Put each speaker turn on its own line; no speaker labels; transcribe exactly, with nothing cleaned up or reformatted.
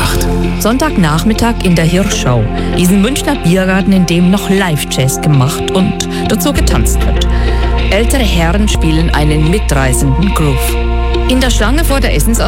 gemacht.
Sonntagnachmittag in der Hirschau. Diesen Münchner Biergarten, in dem noch Live-Jazz gemacht und dazu getanzt wird. Ältere Herren spielen einen mitreißenden Groove. In der Schlange vor der Essens